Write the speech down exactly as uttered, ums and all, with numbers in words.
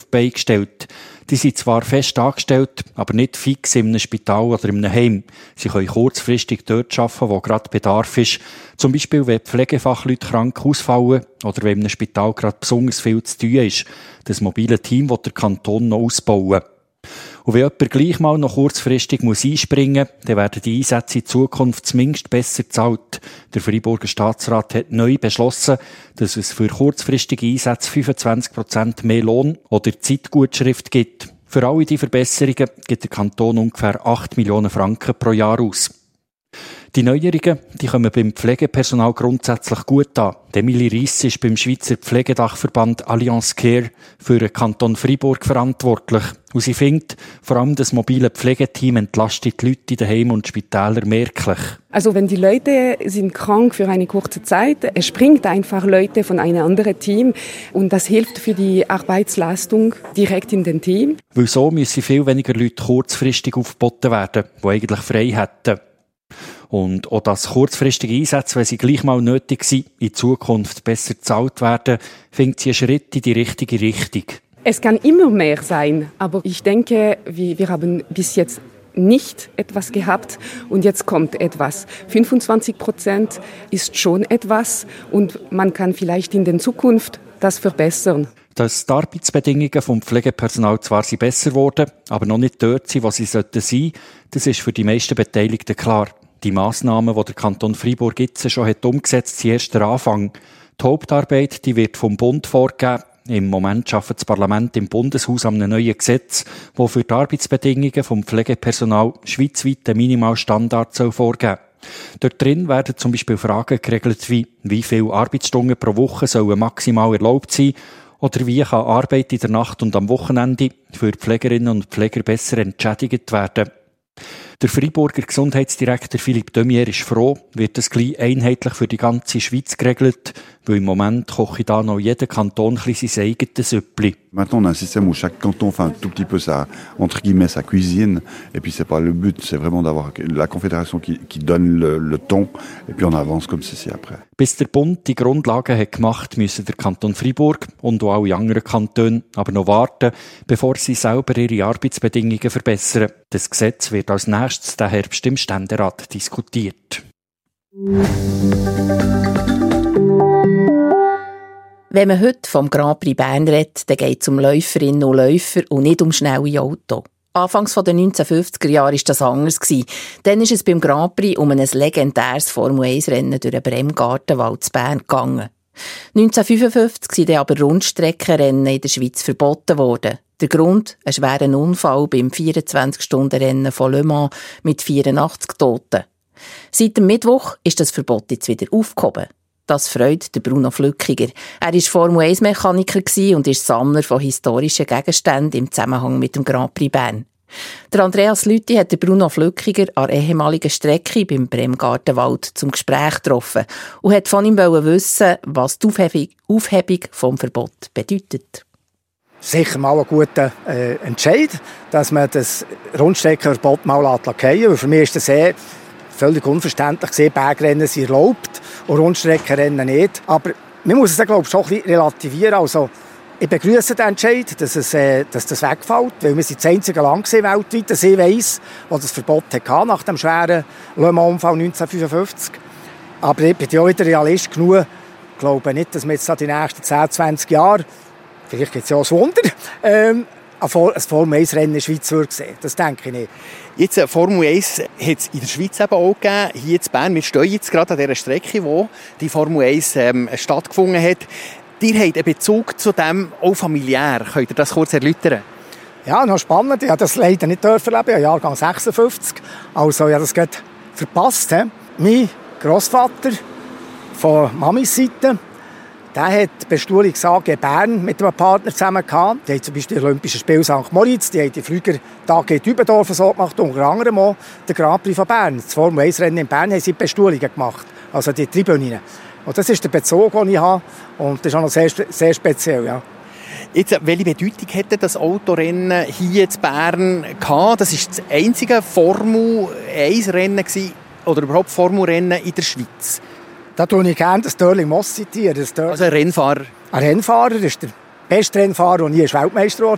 die Beine gestellt. Die sind zwar fest angestellt, aber nicht fix in einem Spital oder in einem Heim. Sie können kurzfristig dort arbeiten, wo gerade Bedarf ist. Zum Beispiel, wenn Pflegefachleute krank ausfallen oder wenn in einem Spital gerade besonders viel zu tun ist. Das mobile Team will der Kanton noch ausbauen. Und wenn jemand gleich mal noch kurzfristig muss einspringen muss, dann werden die Einsätze in Zukunft zumindest besser bezahlt. Der Freiburger Staatsrat hat neu beschlossen, dass es für kurzfristige Einsätze fünfundzwanzig Prozent mehr Lohn oder Zeitgutschrift gibt. Für alle diese Verbesserungen gibt der Kanton ungefähr acht Millionen Franken pro Jahr aus. Die Neuerungen, die kommen beim Pflegepersonal grundsätzlich gut an. Emilie Riess ist beim Schweizer Pflegedachverband Allianz Care für den Kanton Freiburg verantwortlich. Und sie findet, vor allem das mobile Pflegeteam entlastet die Leute in den Heimen und Spitälern merklich. Also wenn die Leute sind krank für eine kurze Zeit, es springt einfach Leute von einem anderen Team und das hilft für die Arbeitsleistung direkt in den Team. Weil so müssen viel weniger Leute kurzfristig aufgeboten werden, die eigentlich frei hätten. Und auch dass kurzfristige Einsätze, wenn sie gleich mal nötig sind, in Zukunft besser bezahlt werden, findet sie einen Schritt in die richtige Richtung. Es kann immer mehr sein, aber ich denke, wir, wir haben bis jetzt nicht etwas gehabt und jetzt kommt etwas. fünfundzwanzig Prozent ist schon etwas und man kann vielleicht in der Zukunft das verbessern. Dass die Arbeitsbedingungen vom Pflegepersonal zwar sie besser wurden, aber noch nicht dort sind, wo sie sollten sein, das ist für die meisten Beteiligten klar. Die Massnahmen, die der Kanton Freiburg jetzt schon hat umgesetzt, sind erst der Anfang. Die Hauptarbeit, die wird vom Bund vorgegeben. Im Moment arbeitet das Parlament im Bundeshaus an einem neuen Gesetz, das für die Arbeitsbedingungen vom Pflegepersonal schweizweit einen Minimalstandard vorgeben soll. Dort drin werden zum Beispiel Fragen geregelt wie, wie viele Arbeitsstunden pro Woche sollen maximal erlaubt sein oder wie kann Arbeit in der Nacht und am Wochenende für Pflegerinnen und Pfleger besser entschädigt werden. Der Freiburger Gesundheitsdirektor Philippe Demier ist froh, wird das gleich einheitlich für die ganze Schweiz geregelt, weil im Moment koche da noch jeder Kanton ein bisschen sein eigenes Süppli. Maintenant, on a un système où chaque canton fait un tout petit peu sa, entre guillemets, sa cuisine. Et puis, c'est pas le but, c'est vraiment d'avoir la Confédération qui, qui donne le, le ton. Et puis, on avance comme ceci après. Bis der Bund die Grundlagen hat gemacht, müssen der Kanton Freiburg und auch alle anderen Kantone aber noch warten, bevor sie selber ihre Arbeitsbedingungen verbessern. Das Gesetz wird als nächstes diesen Herbst im Ständerat diskutiert. Wenn man heute vom Grand Prix Bern redet, dann geht es um Läuferinnen und Läufer und nicht um schnelle Autos. Anfangs der neunzehnhundertfünfziger Jahre war das anders. Dann ist es beim Grand Prix um ein legendäres Formel eins Rennen durch den Bremgartenwald zu Bern gegangen. neunzehnhundertfünfundfünfzig sind dann aber Rundstreckenrennen in der Schweiz verboten worden. Der Grund? Ein schwerer Unfall beim vierundzwanzig-Stunden-Rennen von Le Mans mit vierundachtzig Toten. Seit dem Mittwoch ist das Verbot jetzt wieder aufgehoben. Das freut der Bruno Flückiger. Er war Formel eins Mechaniker und ist Sammler von historischen Gegenständen im Zusammenhang mit dem Grand Prix Bern. Der Andreas Lüthi hat den Bruno Flückiger an der ehemaligen Strecke beim Bremgartenwald zum Gespräch getroffen und hat von ihm wissen, was die Aufhebung, Aufhebung vom Verbot bedeutet. Sicher mal ein guter äh, Entscheid, dass man das Rundstreckenverbot mal fallen lässt. Für mich ist das eh völlig unverständlich gesehen. Bergrennen sind erlaubt und Rundstreckenrennen nicht. Aber man muss es dann, glaube ich, schon ein bisschen relativieren. Also, ich begrüße den Entscheid, dass, es, äh, dass das wegfällt, weil wir sind das einzige Land gesehen, weltweit, das ich weiss, das das Verbot hatte nach dem schweren Le Mans-Unfall neunzehnhundertfünfundfünfzig. Aber ich bin ja auch wieder Realist genug. Ich glaube nicht, dass wir jetzt die nächsten zehn, zwanzig Jahre, vielleicht gibt es ja auch ein Wunder, ähm, ein Formel eins Rennen in der Schweiz würde sehen. Das denke ich nicht. Jetzt, äh, Formel eins hat es in der Schweiz eben auch gegeben. Hier in Bern, wir stehen jetzt gerade an dieser Strecke, wo die Formel eins ähm, stattgefunden hat. Ihr habt einen Bezug zu dem auch familiär. Könnt ihr das kurz erläutern? Ja, noch spannend. Ich durfte das leider nicht erleben. Ich Jahrgang sechsundfünfzig. Also, ich habe das gerade verpasst. He? Mein Grossvater von Mamis Seite, der hat die Bestuhlungs A G Bern mit einem Partner zusammen gehabt. Die haben zum Beispiel die Olympischen Spiele Sankt Moritz, die haben die Flüger A G Dübendorf so gemacht, unter anderem auch den Grand Prix von Bern. Das Formel eins Rennen in Bern haben sie Bestuhlungen gemacht, also die Tribünen. Und das ist der Bezug, den ich habe. Und das ist auch noch sehr, sehr speziell. Ja. Jetzt, welche Bedeutung hätte das Autorennen hier in Bern gehabt? Das war das einzige Formel eins Rennen oder überhaupt Formel-Rennen in der Schweiz. Da tue ich gerne das Sterling Moss zitieren. Also ein Rennfahrer? Ein Rennfahrer, das ist der beste Rennfahrer, der nie Weltmeister wurde.